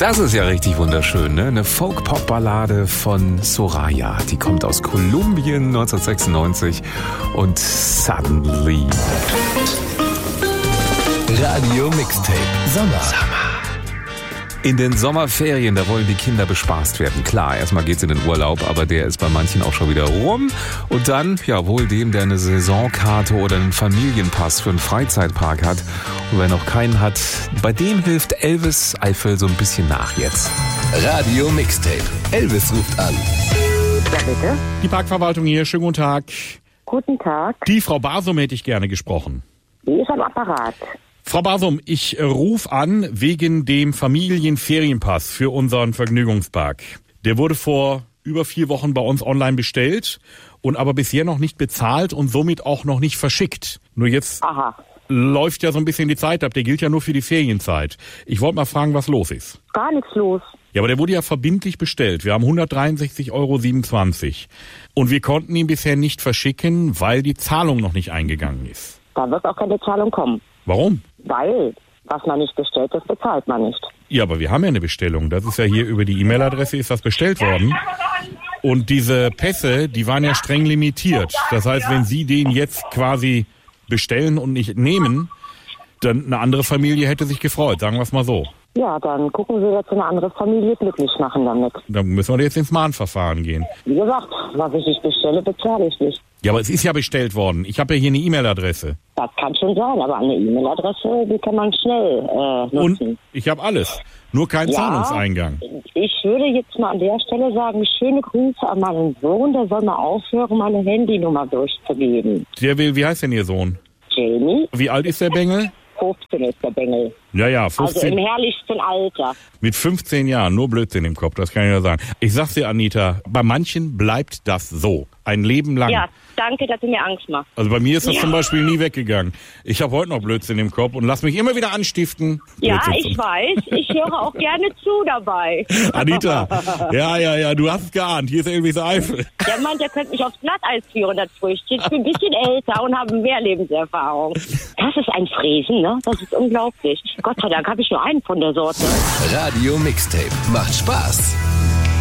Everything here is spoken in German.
Das ist ja richtig wunderschön, ne? Eine Folk-Pop-Ballade von Soraya. Die kommt aus Kolumbien 1996 und Suddenly. Radio Mixtape Sommer. In den Sommerferien, da wollen die Kinder bespaßt werden. Klar, erstmal geht's in den Urlaub, aber der ist bei manchen auch schon wieder rum. Und dann, ja, wohl dem, der eine Saisonkarte oder einen Familienpass für einen Freizeitpark hat. Und wer noch keinen hat, bei dem hilft Elvis Eifel so ein bisschen nach jetzt. Radio Mixtape. Elvis ruft an. Ja, bitte. Die Parkverwaltung hier, schönen guten Tag. Guten Tag. Die Frau Basum hätte ich gerne gesprochen. Die ist am Apparat. Frau Basum, ich rufe an wegen dem Familienferienpass für unseren Vergnügungspark. Der wurde vor über 4 Wochen bei uns online bestellt und aber bisher noch nicht bezahlt und somit auch noch nicht verschickt. Nur jetzt läuft ja so ein bisschen die Zeit ab. Der gilt ja nur für die Ferienzeit. Ich wollte mal fragen, was los ist. Gar nichts los. Ja, aber der wurde ja verbindlich bestellt. Wir haben 163,27 € und wir konnten ihn bisher nicht verschicken, weil die Zahlung noch nicht eingegangen ist. Da wird auch keine Zahlung kommen. Warum? Weil, was man nicht bestellt, das bezahlt man nicht. Ja, aber wir haben ja eine Bestellung. Das ist ja hier über die E-Mail-Adresse ist das bestellt worden. Und diese Pässe, die waren ja streng limitiert. Das heißt, wenn Sie den jetzt quasi bestellen und nicht nehmen, dann eine andere Familie hätte sich gefreut, sagen wir es mal so. Ja, dann gucken wir jetzt eine andere Familie glücklich machen damit. Dann müssen wir jetzt ins Mahnverfahren gehen. Wie gesagt, was ich nicht bestelle, bezahle ich nicht. Ja, aber es ist ja bestellt worden. Ich habe ja hier eine E-Mail-Adresse. Das kann schon sein, aber eine E-Mail-Adresse, die kann man schnell nutzen. Und ich habe alles. Nur kein Zahlungseingang. Ich würde jetzt mal an der Stelle sagen, schöne Grüße an meinen Sohn, der soll mal aufhören, meine Handynummer durchzugeben. Der will, wie heißt denn Ihr Sohn? Jamie. Wie alt ist der Bengel? 15 ist der Bengel. Ja, 15. Also im herrlichsten Alter. Mit 15 Jahren, nur Blödsinn im Kopf, das kann ich ja sagen. Ich sag's dir, Anita, bei manchen bleibt das so. Ein Leben lang. Ja, danke, dass du mir Angst machst. Also bei mir ist das zum Beispiel nie weggegangen. Ich habe heute noch Blödsinn im Kopf und lass mich immer wieder anstiften. Ja, ich weiß. Ich höre auch gerne zu dabei. Anita, ja, du hast es geahnt. Hier ist Elvis Eifel. Der meint, der könnte mich aufs Glatteis führen, das Früchtchen. Ich bin ein bisschen älter und habe mehr Lebenserfahrung. Das ist ein Fräsen, ne? Das ist unglaublich. Gott sei Dank habe ich nur einen von der Sorte. Radio Mixtape. Macht Spaß.